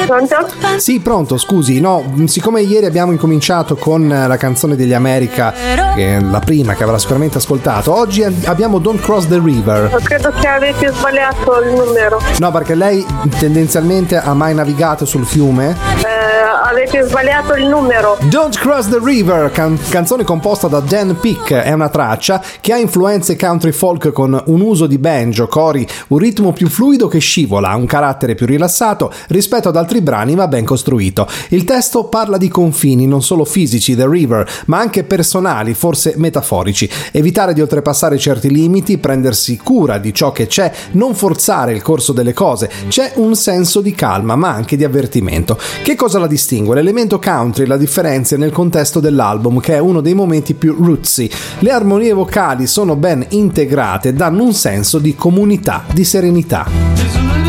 Pronto? Sì, pronto, scusi, no, siccome ieri abbiamo incominciato con la canzone degli America, che è la prima che avrà sicuramente ascoltato, oggi abbiamo Don't Cross the River. Credo che avete sbagliato il numero. No, perché lei tendenzialmente ha mai navigato sul fiume? Avete sbagliato il numero. Don't Cross the River, canzone composta da Dan Peek, è una traccia che ha influenze country folk con un uso di banjo, cori, un ritmo più fluido che scivola, un carattere più rilassato rispetto ad altri brani ma ben costruito. Il testo parla di confini non solo fisici, The River, ma anche personali, forse metaforici. Evitare di oltrepassare certi limiti, prendersi cura di ciò che c'è, non forzare il corso delle cose. C'è un senso di calma ma anche di avvertimento. Che cosa la distingue? L'elemento country la differenzia nel contesto dell'album, che è uno dei momenti più rootsy. Le armonie vocali sono ben integrate e danno un senso di comunità, di serenità.